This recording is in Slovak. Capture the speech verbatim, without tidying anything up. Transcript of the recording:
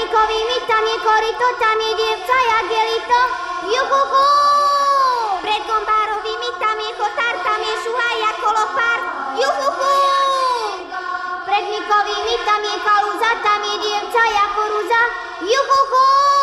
mníkovými, tam je korito, tam je dievca, jak je lito. Juhuhu! Pred gombárovými, tam je chotár, tam je šuhaj, ako lopár. Juhuhu! Pred mníkovými, tam je kalúza, tam je dievca, ako rúza. Juhuhu!